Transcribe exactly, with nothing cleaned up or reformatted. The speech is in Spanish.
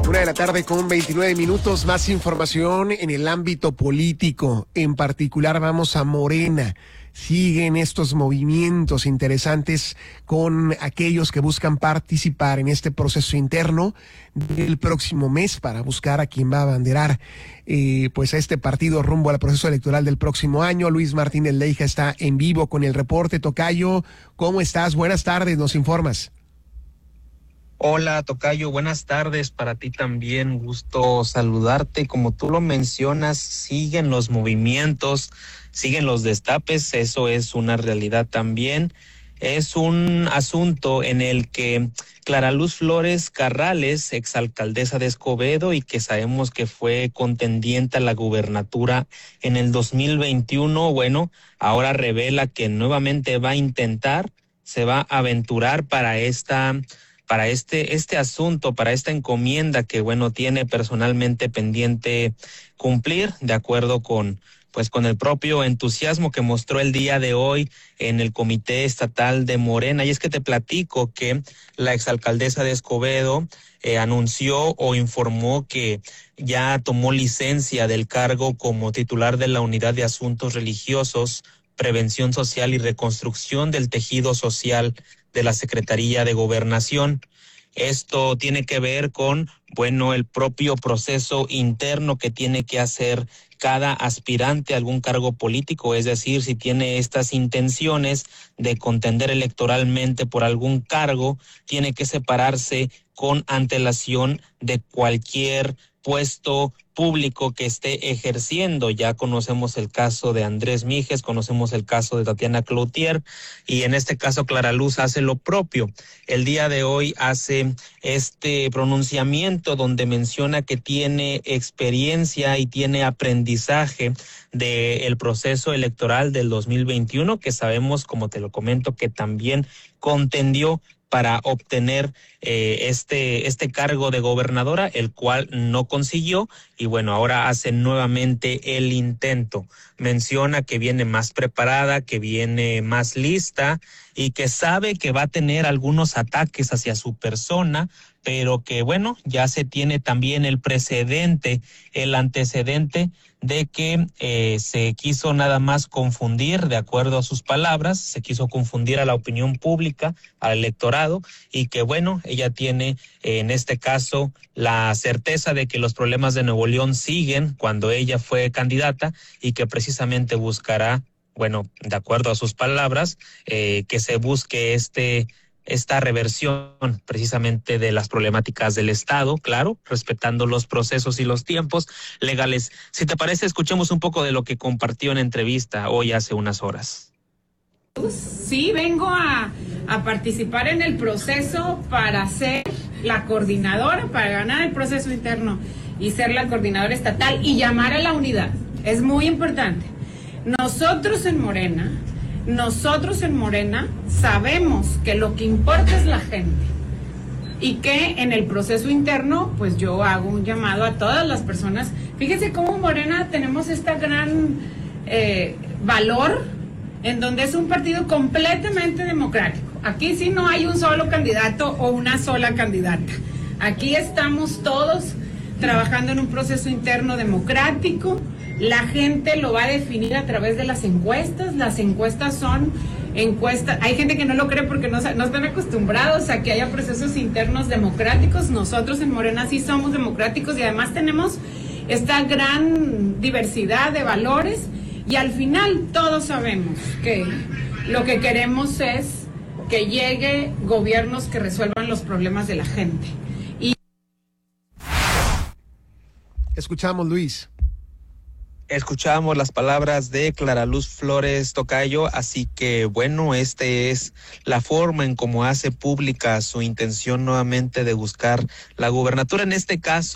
Una de la tarde con veintinueve minutos, más información en el ámbito político. En particular vamos a Morena. Siguen estos movimientos interesantes con aquellos que buscan participar en este proceso interno del próximo mes para buscar a quien va a abanderar eh, pues a este partido rumbo al proceso electoral del próximo año. Luis Martínez Leija está en vivo con el reporte. Tocayo, ¿cómo estás? Buenas tardes, nos informas. Hola, Tocayo, buenas tardes para ti también, gusto saludarte. Como tú lo mencionas, siguen los movimientos, siguen los destapes, eso es una realidad también. Es un asunto en el que Clara Luz Flores Carrales, exalcaldesa de Escobedo y que sabemos que fue contendiente a la gubernatura en el dos mil veintiuno, bueno, ahora revela que nuevamente va a intentar, se va a aventurar para esta... para este, este asunto, para esta encomienda que, bueno, tiene personalmente pendiente cumplir, de acuerdo con, pues, con el propio entusiasmo que mostró el día de hoy en el Comité Estatal de Morena. Y es que te platico que la exalcaldesa de Escobedo eh, anunció o informó que ya tomó licencia del cargo como titular de la Unidad de Asuntos Religiosos, Prevención Social y Reconstrucción del Tejido Social de la Secretaría de Gobernación. Esto tiene que ver con, bueno, el propio proceso interno que tiene que hacer cada aspirante a algún cargo político, es decir, si tiene estas intenciones de contender electoralmente por algún cargo, tiene que separarse con antelación de cualquier puesto público que esté ejerciendo. Ya conocemos el caso de Andrés Mijes, conocemos el caso de Tatiana Cloutier y en este caso Clara Luz hace lo propio. El día de hoy hace este pronunciamiento donde menciona que tiene experiencia y tiene aprendizaje del proceso electoral del dos mil veintiuno, que sabemos, como te lo comento, que también contendió para obtener eh, este, este cargo de gobernadora, el cual no consiguió, y bueno, ahora hace nuevamente el intento. Menciona que viene más preparada, que viene más lista, y que sabe que va a tener algunos ataques hacia su persona, pero que bueno, ya se tiene también el precedente, el antecedente de que eh, se quiso nada más confundir, de acuerdo a sus palabras, se quiso confundir a la opinión pública, al electorado, y que bueno, ella tiene eh, en este caso la certeza de que los problemas de Nuevo León siguen cuando ella fue candidata y que precisamente buscará, bueno, de acuerdo a sus palabras, eh, que se busque este esta reversión precisamente de las problemáticas del Estado, claro, respetando los procesos y los tiempos legales. Si te parece, escuchemos un poco de lo que compartió en entrevista hoy hace unas horas. Sí, vengo a, a participar en el proceso para ser la coordinadora, para ganar el proceso interno y ser la coordinadora estatal y llamar a la unidad. Es muy importante. Nosotros en Morena... Nosotros en Morena sabemos que lo que importa es la gente y que en el proceso interno, pues yo hago un llamado a todas las personas. Fíjense cómo en Morena tenemos este gran eh, valor en donde es un partido completamente democrático. Aquí sí no hay un solo candidato o una sola candidata. Aquí estamos todos trabajando en un proceso interno democrático. La gente lo va a definir a través de las encuestas. Las encuestas son encuestas. Hay gente que no lo cree porque no, no están acostumbrados a que haya procesos internos democráticos. Nosotros en Morena sí somos democráticos y además tenemos esta gran diversidad de valores. Y al final todos sabemos que lo que queremos es que llegue gobiernos que resuelvan los problemas de la gente. Y escuchamos, Luis. Escuchamos las palabras de Clara Luz Flores, Tocayo, así que bueno, esta es la forma en cómo hace pública su intención nuevamente de buscar la gubernatura, en este caso